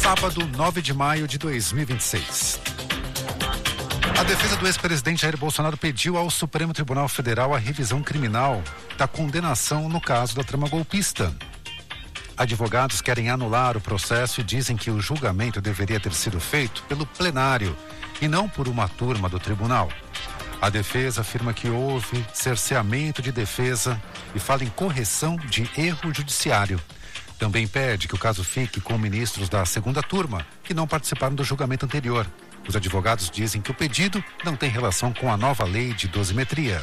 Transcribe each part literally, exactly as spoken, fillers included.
Sábado, nove de maio de dois mil e vinte e seis. A defesa do ex-presidente Jair Bolsonaro pediu ao Supremo Tribunal Federal a revisão criminal da condenação no caso da trama golpista. Advogados querem anular o processo e dizem que o julgamento deveria ter sido feito pelo plenário e não por uma turma do tribunal. A defesa afirma que houve cerceamento de defesa e fala em correção de erro judiciário. Também pede que o caso fique com ministros da segunda turma, que não participaram do julgamento anterior. Os advogados dizem que o pedido não tem relação com a nova lei de dosimetria.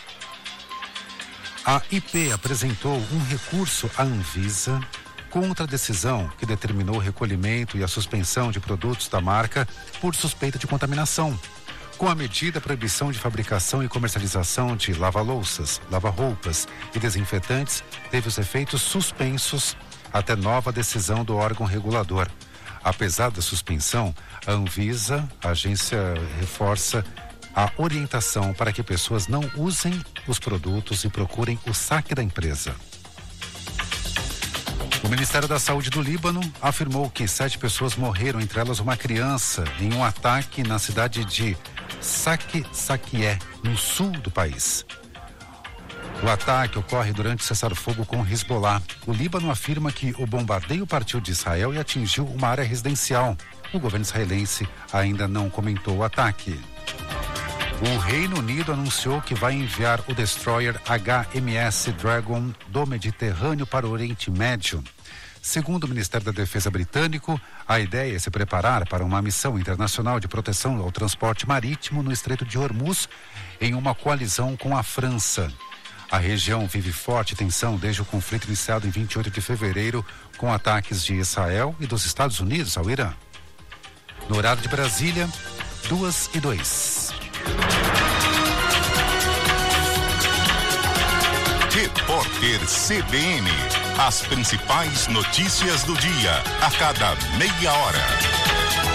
A I P apresentou um recurso à Anvisa contra a decisão que determinou o recolhimento e a suspensão de produtos da marca por suspeita de contaminação. Com a medida, a proibição de fabricação e comercialização de lava-louças, lava-roupas e desinfetantes teve os efeitos suspensos até nova decisão do órgão regulador. Apesar da suspensão, a Anvisa, a agência, reforça a orientação para que pessoas não usem os produtos e procurem o saque da empresa. O Ministério da Saúde do Líbano afirmou que sete pessoas morreram, entre elas uma criança, em um ataque na cidade de Saki Sakié, no sul do país. O ataque ocorre durante o cessar-fogo com o Hezbollah. O Líbano afirma que o bombardeio partiu de Israel e atingiu uma área residencial. O governo israelense ainda não comentou o ataque. O Reino Unido anunciou que vai enviar o destroyer H M S Dragon do Mediterrâneo para o Oriente Médio. Segundo o Ministério da Defesa britânico, a ideia é se preparar para uma missão internacional de proteção ao transporte marítimo no Estreito de Hormuz, em uma coalizão com a França. A região vive forte tensão desde o conflito iniciado em vinte e oito de fevereiro, com ataques de Israel e dos Estados Unidos ao Irã. No horário de Brasília, duas e dois. Repórter C B N. As principais notícias do dia, a cada meia hora.